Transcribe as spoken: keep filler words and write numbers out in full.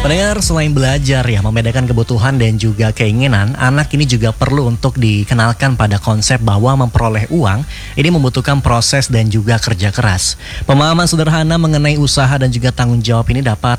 Pendengar, selain belajar ya membedakan kebutuhan dan juga keinginan, anak ini juga perlu untuk dikenalkan pada konsep bahwa memperoleh uang ini membutuhkan proses dan juga kerja keras. Pemahaman sederhana mengenai usaha dan juga tanggung jawab ini dapat